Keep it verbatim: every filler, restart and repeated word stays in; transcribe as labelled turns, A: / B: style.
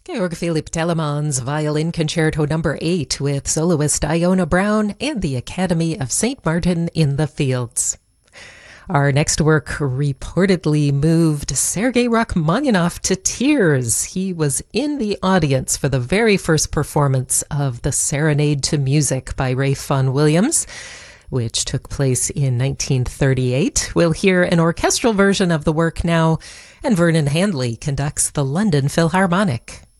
A: Georg Philipp Telemann's Violin Concerto Number eight with soloist Iona Brown and the Academy of Saint Martin in the Fields. Our next work reportedly moved Sergei Rachmaninoff to tears. He was in the audience for the very first performance of the Serenade to Music by Ralph Vaughan Williams, which took place in nineteen thirty-eight. We'll hear an orchestral version of the work now, and Vernon Handley conducts the London Philharmonic.